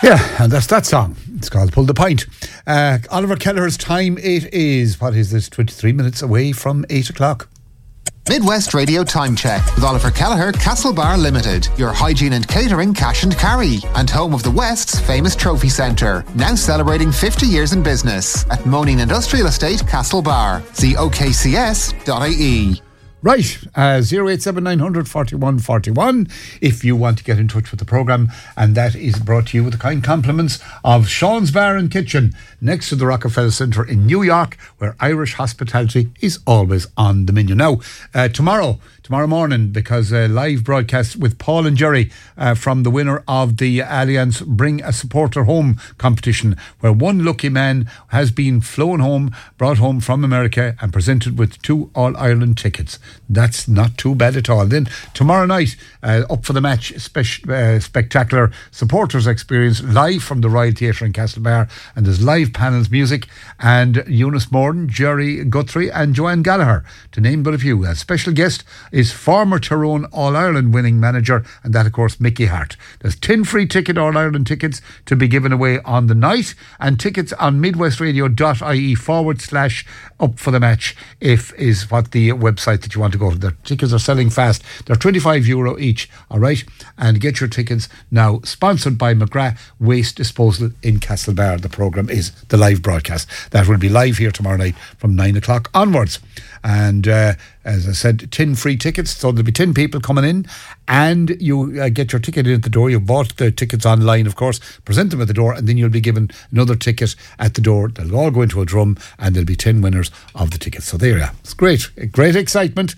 Yeah, and that's that song. It's called Pull the Pint. Oliver Kelleher's time, it is, 23 minutes away from 8 o'clock. Midwest Radio Time Check with Oliver Kelleher, Castlebar Limited, your hygiene and catering cash and carry, and home of the West's famous trophy centre, now celebrating 50 years in business at Moaning Industrial Estate, Castlebar. See okcs.ie. Right, 087900 41 41 if you want to get in touch with the programme, and that is brought to you with the kind compliments of Sean's Bar and Kitchen next to the Rockefeller Centre in New York, where Irish hospitality is always on the menu. Now, tomorrow morning, because a live broadcast with Paul and Jerry from the winner of the Allianz Bring a Supporter Home competition, where one lucky man has been brought home from America and presented with 2 All-Ireland tickets. That's not too bad at all. Then tomorrow night, Up for the Match, spectacular supporters experience live from the Royal Theatre in Castlebar, and there's live panels, music, and Eunice Morden, Jerry Guthrie and Joanne Gallagher, to name but a few. A special guest is former Tyrone All-Ireland winning manager, and that of course Mickey Hart. There's 10 free All-Ireland tickets to be given away on the night, and tickets on midwestradio.ie/up for the match is what the website that you want to go to. The tickets are selling fast. They're €25 each, alright? And get your tickets now. Sponsored by McGrath Waste Disposal in Castlebar. The programme is the live broadcast. That will be live here tomorrow night from 9 o'clock onwards. And as I said, 10 free tickets, so there'll be 10 people coming in, and you get your ticket in at the door. You've bought the tickets online, of course, present them at the door, and then you'll be given another ticket at the door. They'll all go into a drum, and there'll be 10 winners of the tickets. So there you are. It's great excitement.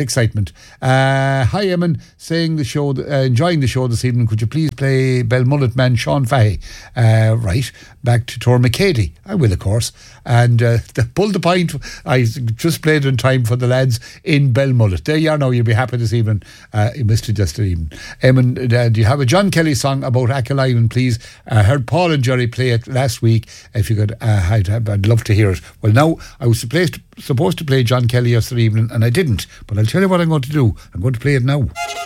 Hi Eamon, saying the show, enjoying the show this evening. Could you please play Belmullet man Sean Fahey? Right, back to Tor McCady. I will, of course. And the Pull the Pint, I just played in time for the lads in Belmullet. There you are now. You'll be happy this evening. You missed it yesterday evening. Eamon, do you have a John Kelly song about Achill Island, please? I heard Paul and Jerry play it last week. If you could, I'd love to hear it. Well, now, I was supposed to play John Kelly yesterday evening, and I didn't. But I'll tell you what I'm going to do. I'm going to play it now.